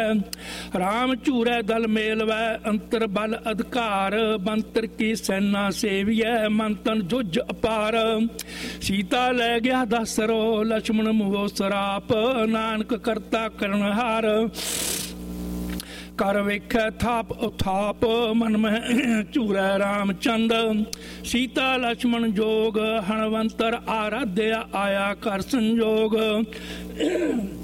राम चूरै दल मेलवै अंतर बल अधिकार मंत्र की सेना सेवियै मंथन जुज अपार सीता लै गया दसरो लक्ष्मण मोह सराप नानक करता करनहार कर वेख थाप उथाप मन में चूरै रामचंद सीता लक्ष्मण जोग हणवंतर आराध्या आया कर संजोग